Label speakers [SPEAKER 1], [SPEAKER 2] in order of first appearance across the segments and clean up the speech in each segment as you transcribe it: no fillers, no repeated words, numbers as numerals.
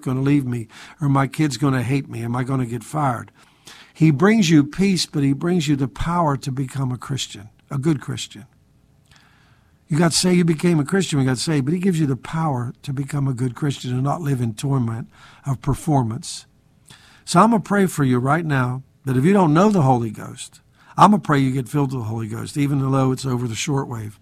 [SPEAKER 1] going to leave me? Or my kid's going to hate me? Am I going to get fired? He brings you peace, but he brings you the power to become a Christian, a good Christian. You got to say you became a Christian, we got to say, but he gives you the power to become a good Christian and not live in torment of performance. So I'm going to pray for you right now that if you don't know the Holy Ghost, I'm going to pray you get filled with the Holy Ghost, even though it's over the shortwave.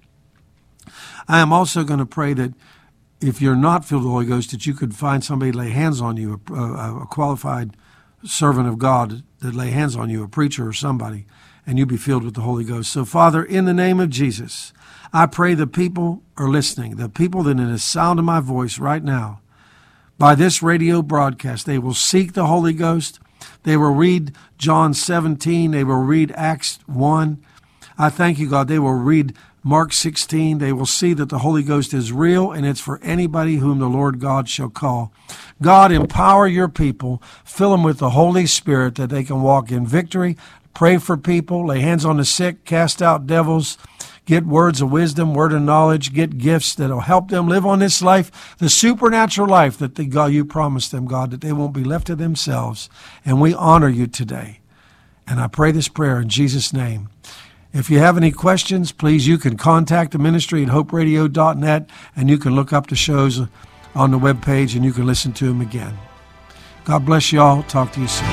[SPEAKER 1] I am also going to pray that if you're not filled with the Holy Ghost, that you could find somebody to lay hands on you, a qualified servant of God that lay hands on you, a preacher or somebody, and you be filled with the Holy Ghost. So, Father, in the name of Jesus, I pray the people are listening, the people that in the sound of my voice right now, by this radio broadcast, they will seek the Holy Ghost. They will read John 17. They will read Acts 1. I thank you, God. They will read Mark 16. They will see that the Holy Ghost is real and it's for anybody whom the Lord God shall call. God, empower your people. Fill them with the Holy Spirit that they can walk in victory. Pray for people. Lay hands on the sick. Cast out devils. Get words of wisdom, word of knowledge. Get gifts that will help them live on this life, the supernatural life that God, you promised them, God, that they won't be left to themselves. And we honor you today. And I pray this prayer in Jesus' name. If you have any questions, please, you can contact the ministry at hoperadio.net, and you can look up the shows on the webpage, and you can listen to them again. God bless you all. Talk to you soon.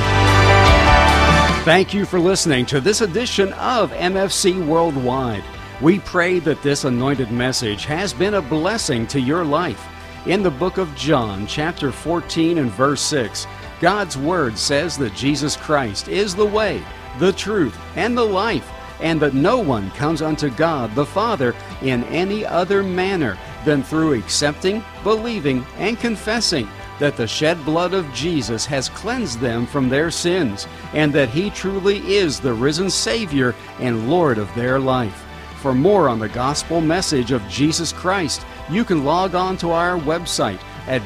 [SPEAKER 2] Thank you for listening to this edition of MFC Worldwide. We pray that this anointed message has been a blessing to your life. In the book of John, chapter 14 and verse 6, God's Word says that Jesus Christ is the way, the truth, and the life, and that no one comes unto God the Father in any other manner than through accepting, believing, and confessing that the shed blood of Jesus has cleansed them from their sins, and that He truly is the risen Savior and Lord of their life. For more on the gospel message of Jesus Christ, you can log on to our website at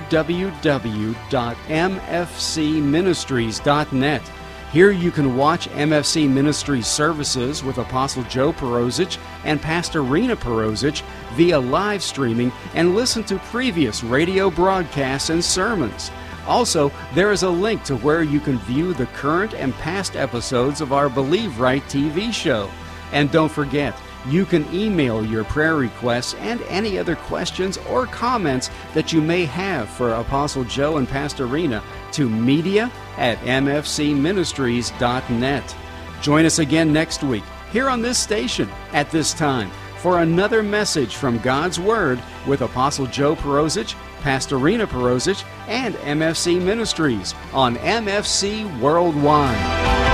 [SPEAKER 2] www.mfcministries.net. Here you can watch MFC Ministries services with Apostle Joe Perosic and Pastor Rena Perosic via live streaming and listen to previous radio broadcasts and sermons. Also, there is a link to where you can view the current and past episodes of our Believe Right TV show. And don't forget, you can email your prayer requests and any other questions or comments that you may have for Apostle Joe and Pastor Rena to media@mfcministries.net. Join us again next week here on this station at this time for another message from God's Word with Apostle Joe Perosic, Pastor Rena Perosic, and MFC Ministries on MFC Worldwide.